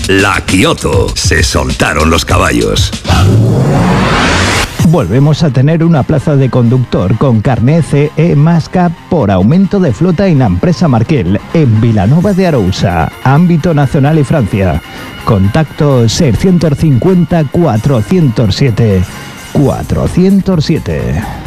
La Kioto. Se soltaron los caballos. Volvemos a tener una plaza de conductor con carné CE Masca por aumento de flota en la empresa Markel en Vilanova de Arousa, ámbito nacional y Francia. Contacto 650 407 407.